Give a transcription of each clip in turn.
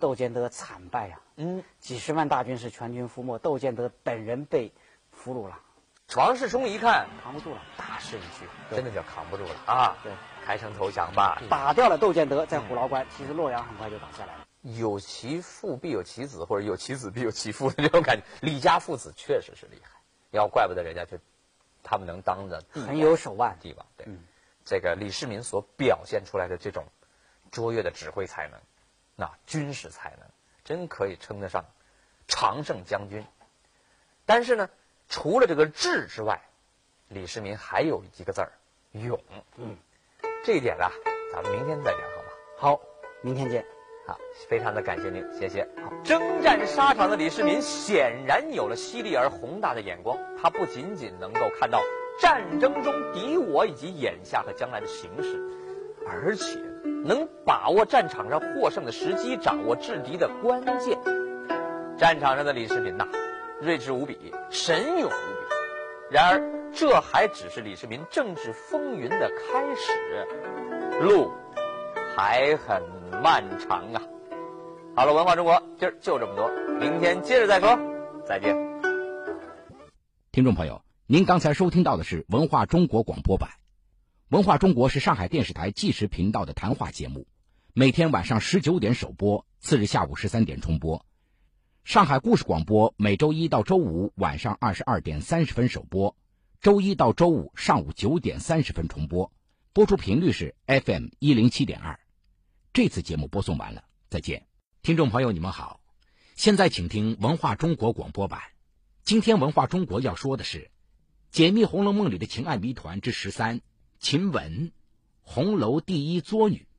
窦建德惨败啊，几十万大军是全军覆没，窦建德本人被俘虏了。 王世充一看扛不住了， 大势已去，真的叫扛不住了啊！ 对， 开城投降吧， 打掉了窦建德，在虎牢关，其实洛阳很快就打下来了。 有其父必有其子，或者有其子必有其父的这种感觉。李家父子确实是厉害，要怪不得人家他们能当着很有手腕帝王。对，这个李世民所表现出来的这种卓越的指挥才能，那军事才能，真可以称得上常胜将军。但是呢，除了这个智之外，李世民还有一个字儿勇。这一点啊，咱们明天再聊好吗？ 好，明天见。 好，非常的感谢您，谢谢。好，征战沙场的李世民显然有了犀利而宏大的眼光，他不仅仅能够看到战争中敌我以及眼下和将来的形势，而且能把握战场上获胜的时机，掌握制敌的关键。战场上的李世民呐，睿智无比，神勇无比。然而，这还只是李世民政治风云的开始，路还很漫长啊！好了，文化中国今儿就这么多，明天接着再说，再见。 听众朋友，您刚才收听到的是文化中国广播版。文化中国是上海电视台纪实频道的谈话节目，每天晚上19点首播，次日下午13点重播。上海故事广播每周一到周五晚上22点30分首播，周一到周五上午9点30分重播，播出频率是 FM 107.2。这次节目播送完了，再见。听众朋友，你们好，现在请听文化中国广播版。今天文化中国要说的是解密《红楼梦》里的情爱谜团之13，晴雯，红楼第一作女。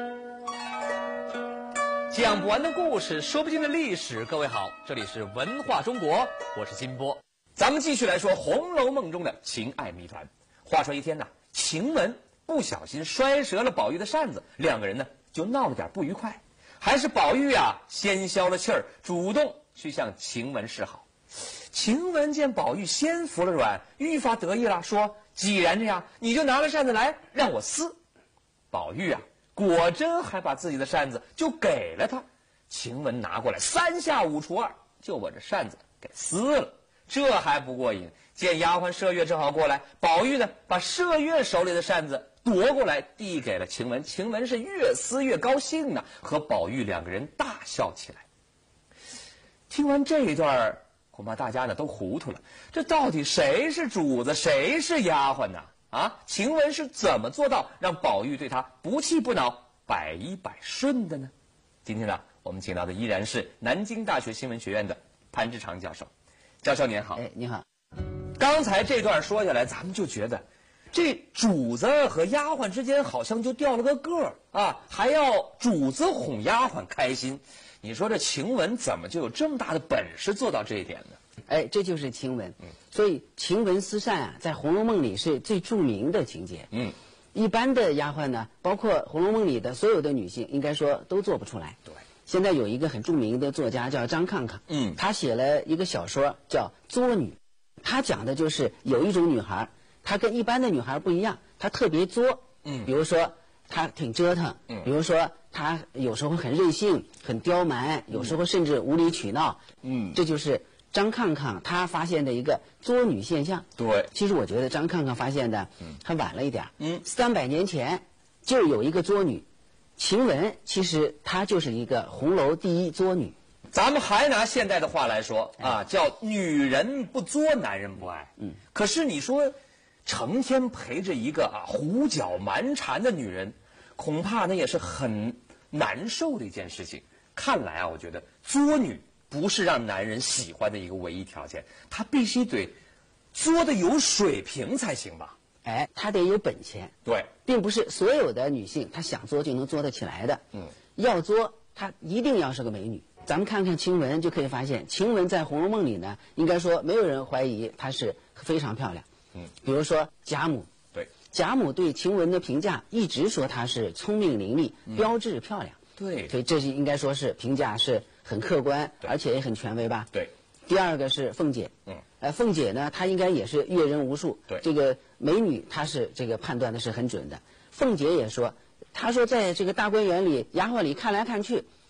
讲不完的故事，说不尽的历史。各位好，这里是文化中国，我是金波。咱们继续来说《红楼梦》中的情爱谜团。话说一天呢，晴雯不小心摔折了宝玉的扇子，两个人呢就闹了点不愉快。还是宝玉啊先消了气儿，主动去向晴雯示好。晴雯见宝玉先服了软，愈发得意了，说：“既然这样，你就拿了扇子来让我撕。”宝玉啊果真还把自己的扇子就给了他。晴雯拿过来3下5除2，就把这扇子给撕了。这还不过瘾，见丫鬟麝月正好过来，宝玉呢把麝月手里的扇子夺过来递给了晴雯。晴雯是越撕越高兴呢，和宝玉两个人大笑起来。听完这一段，恐怕大家呢都糊涂了，这到底谁是主子，谁是丫鬟呢？啊，晴雯是怎么做到让宝玉对她不气不恼，百依百顺的呢？今天呢，我们请到的依然是南京大学新闻学院的潘志长教授。教授您好。 你好。 刚才这段说下来，咱们就觉得这主子和丫鬟之间好像就掉了个个儿啊，还要主子哄丫鬟开心。你说这晴雯怎么就有这么大的本事做到这一点呢？ 这就是晴雯。所以晴雯撕扇啊，在《红楼梦》里是最著名的情节。一般的丫鬟呢，包括《红楼梦》里的所有的女性，应该说都做不出来。 对。 现在有一个很著名的作家叫张抗抗，他写了一个小说叫《作女》，他讲的就是有一种女孩，她跟一般的女孩不一样，她特别作。比如说她挺折腾，比如说她有时候很任性、很刁蛮，有时候甚至无理取闹。这就是张抗抗他发现的一个作女现象。 对， 其实我觉得张抗抗发现的还晚了一点。300年前就有一个作女。晴雯其实她就是一个红楼第一作女。 咱们还拿现代的话来说啊，叫女人不作，男人不爱。可是你说成天陪着一个胡搅蛮缠的女人，恐怕那也是很难受的一件事情。看来啊，我觉得作女不是让男人喜欢的一个唯一条件，她必须得作的有水平才行吧。 她得有本钱。 对， 并不是所有的女性她想作就能作得起来的。要作她一定要是个美女。咱们看看晴雯就可以发现，晴雯在《红楼梦》里呢，应该说没有人怀疑她是非常漂亮。比如说贾母。 对， 贾母对晴雯的评价一直说她是聪明伶俐，标致漂亮。 对， 所以这是应该说是评价是很客观，而且也很权威吧。 对。 第二个是凤姐。凤姐呢，她应该也是阅人无数。 对， 这个美女她是这个判断的是很准的。凤姐也说，她说在这个大观园里，丫鬟里看来看去，